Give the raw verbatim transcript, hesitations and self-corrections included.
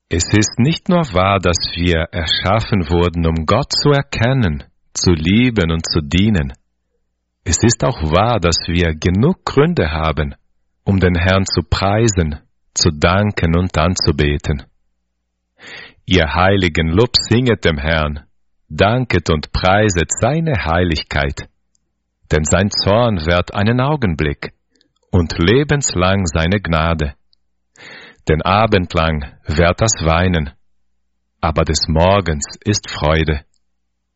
Es ist nicht nur wahr, dass wir erschaffen wurden, um Gott zu erkennen, zu lieben und zu dienen. Es ist auch wahr, dass wir genug Gründe haben, um den Herrn zu preisen, zu danken und anzubeten. Ihr heiligen Lob singet dem Herrn, danket und preiset seine Heiligkeit, denn sein Zorn währt einen Augenblick und lebenslang seine Gnade. Denn abendlang währt das Weinen, aber des Morgens ist Freude.